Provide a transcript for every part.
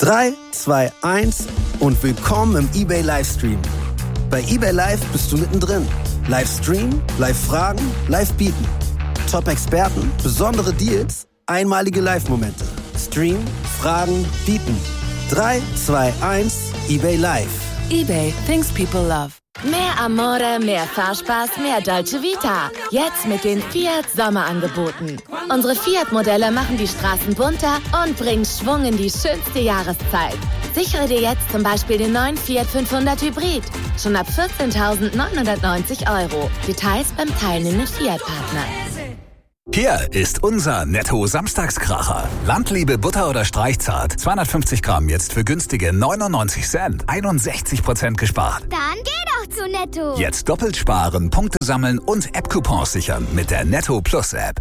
3, 2, 1 und willkommen im eBay Livestream. Bei eBay Live bist du mittendrin. Livestream, Live-Fragen, Live-Bieten. Top-Experten, besondere Deals, einmalige Live-Momente. Stream, Fragen, Bieten. 3, 2, 1, eBay Live. eBay, things people love. Mehr Amore, mehr Fahrspaß, mehr Dolce Vita. Jetzt mit den Fiat Sommerangeboten. Unsere Fiat-Modelle machen die Straßen bunter und bringen Schwung in die schönste Jahreszeit. Sichere dir jetzt zum Beispiel den neuen Fiat 500 Hybrid. Schon ab 14.990 €. Details beim teilnehmenden Fiat-Partner. Hier ist unser Netto-Samstagskracher. Landliebe Butter oder Streichzart. 250 Gramm jetzt für günstige 99 Cent. 61% gespart. Dann geh doch zu Netto. Jetzt doppelt sparen, Punkte sammeln und App-Coupons sichern mit der Netto Plus App.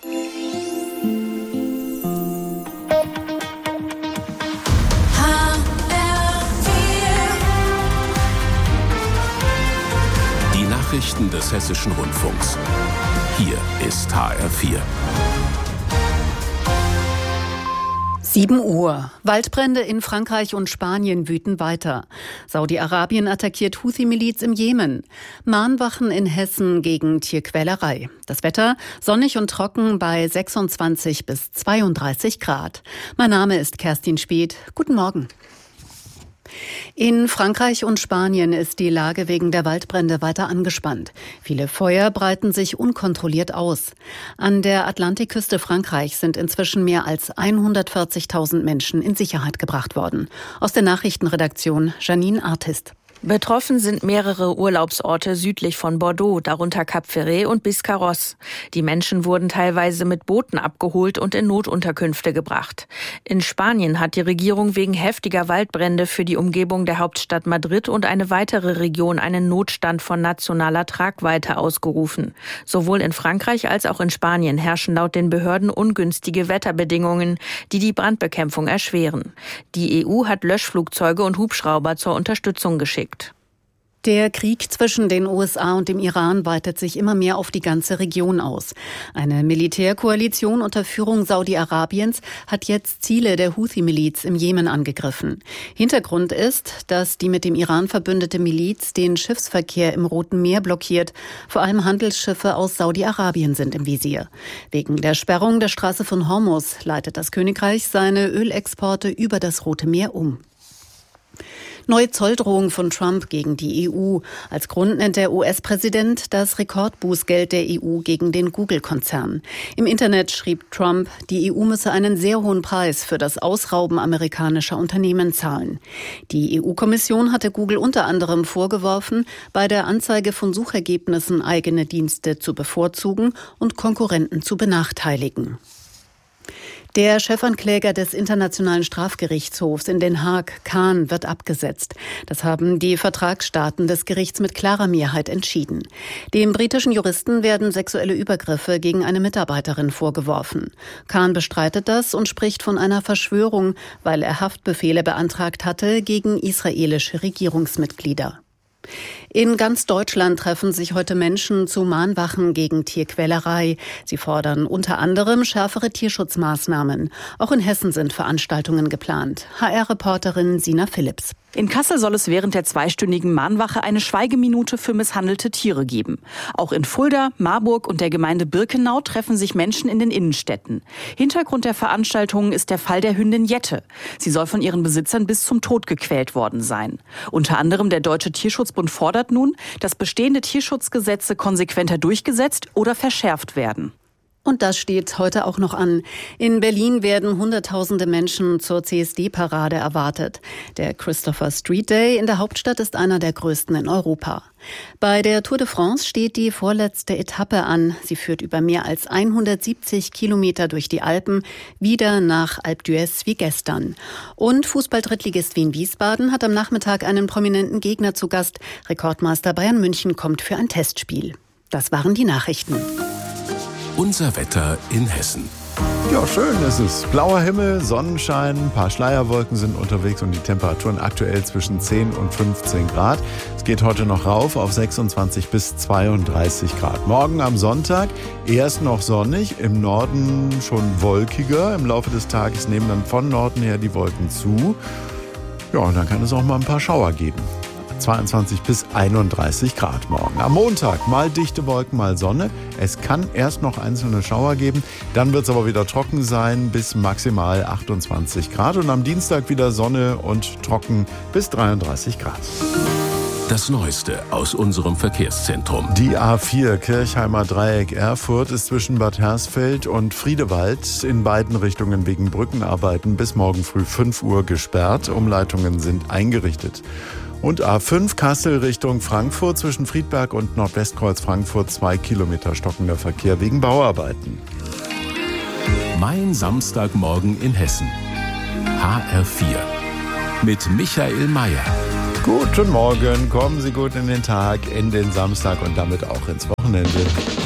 Die Nachrichten des Hessischen Rundfunks. Hier ist HR4. 7 Uhr. Waldbrände in Frankreich und Spanien wüten weiter. Saudi-Arabien attackiert Houthi-Miliz im Jemen. Mahnwachen in Hessen gegen Tierquälerei. Das Wetter sonnig und trocken bei 26 bis 32 Grad. Mein Name ist Kerstin Speth. Guten Morgen. In Frankreich und Spanien ist die Lage wegen der Waldbrände weiter angespannt. Viele Feuer breiten sich unkontrolliert aus. An der Atlantikküste Frankreichs sind inzwischen mehr als 140.000 Menschen in Sicherheit gebracht worden. Aus der Nachrichtenredaktion Janine Artist. Betroffen sind mehrere Urlaubsorte südlich von Bordeaux, darunter Cap Ferret und Biscarrosse. Die Menschen wurden teilweise mit Booten abgeholt und in Notunterkünfte gebracht. In Spanien hat die Regierung wegen heftiger Waldbrände für die Umgebung der Hauptstadt Madrid und eine weitere Region einen Notstand von nationaler Tragweite ausgerufen. Sowohl in Frankreich als auch in Spanien herrschen laut den Behörden ungünstige Wetterbedingungen, die die Brandbekämpfung erschweren. Die EU hat Löschflugzeuge und Hubschrauber zur Unterstützung geschickt. Der Krieg zwischen den USA und dem Iran weitet sich immer mehr auf die ganze Region aus. Eine Militärkoalition unter Führung Saudi-Arabiens hat jetzt Ziele der Houthi-Miliz im Jemen angegriffen. Hintergrund ist, dass die mit dem Iran verbündete Miliz den Schiffsverkehr im Roten Meer blockiert. Vor allem Handelsschiffe aus Saudi-Arabien sind im Visier. Wegen der Sperrung der Straße von Hormuz leitet das Königreich seine Ölexporte über das Rote Meer um. Neue Zolldrohung von Trump gegen die EU. Als Grund nennt der US-Präsident das Rekordbußgeld der EU gegen den Google-Konzern. Im Internet schrieb Trump, die EU müsse einen sehr hohen Preis für das Ausrauben amerikanischer Unternehmen zahlen. Die EU-Kommission hatte Google unter anderem vorgeworfen, bei der Anzeige von Suchergebnissen eigene Dienste zu bevorzugen und Konkurrenten zu benachteiligen. Der Chefankläger des Internationalen Strafgerichtshofs in Den Haag, Khan, wird abgesetzt. Das haben die Vertragsstaaten des Gerichts mit klarer Mehrheit entschieden. Dem britischen Juristen werden sexuelle Übergriffe gegen eine Mitarbeiterin vorgeworfen. Khan bestreitet das und spricht von einer Verschwörung, weil er Haftbefehle beantragt hatte gegen israelische Regierungsmitglieder. In ganz Deutschland treffen sich heute Menschen zu Mahnwachen gegen Tierquälerei. Sie fordern unter anderem schärfere Tierschutzmaßnahmen. Auch in Hessen sind Veranstaltungen geplant. HR-Reporterin Sina Philipps. In Kassel soll es während der zweistündigen Mahnwache eine Schweigeminute für misshandelte Tiere geben. Auch in Fulda, Marburg und der Gemeinde Birkenau treffen sich Menschen in den Innenstädten. Hintergrund der Veranstaltungen ist der Fall der Hündin Jette. Sie soll von ihren Besitzern bis zum Tod gequält worden sein. Unter anderem der Deutsche Tierschutzbund fordert nun, dass bestehende Tierschutzgesetze konsequenter durchgesetzt oder verschärft werden. Und das steht heute auch noch an. In Berlin werden Hunderttausende Menschen zur CSD-Parade erwartet. Der Christopher Street Day in der Hauptstadt ist einer der größten in Europa. Bei der Tour de France steht die vorletzte Etappe an. Sie führt über mehr als 170 Kilometer durch die Alpen, wieder nach Alpe d'Huez wie gestern. Und Fußball-Drittligist Wien Wiesbaden hat am Nachmittag einen prominenten Gegner zu Gast. Rekordmeister Bayern München kommt für ein Testspiel. Das waren die Nachrichten. Unser Wetter in Hessen. Ja, schön ist es. Blauer Himmel, Sonnenschein, ein paar Schleierwolken sind unterwegs und die Temperaturen aktuell zwischen 10 und 15 Grad. Es geht heute noch rauf auf 26 bis 32 Grad. Morgen am Sonntag erst noch sonnig, im Norden schon wolkiger. Im Laufe des Tages nehmen dann von Norden her die Wolken zu. Ja, und dann kann es auch mal ein paar Schauer geben. 22 bis 31 Grad morgen. Am Montag mal dichte Wolken, mal Sonne. Es kann erst noch einzelne Schauer geben. Dann wird es aber wieder trocken sein bis maximal 28 Grad. Und am Dienstag wieder Sonne und trocken bis 33 Grad. Das Neueste aus unserem Verkehrszentrum. Die A4 Kirchheimer Dreieck Erfurt ist zwischen Bad Hersfeld und Friedewald in beiden Richtungen wegen Brückenarbeiten bis morgen früh 5 Uhr gesperrt. Umleitungen sind eingerichtet. Und A5 Kassel Richtung Frankfurt zwischen Friedberg und Nordwestkreuz Frankfurt 2 Kilometer stockender Verkehr wegen Bauarbeiten. Mein Samstagmorgen in Hessen. HR4 mit Michael Mayer. Guten Morgen, kommen Sie gut in den Tag, in den Samstag und damit auch ins Wochenende.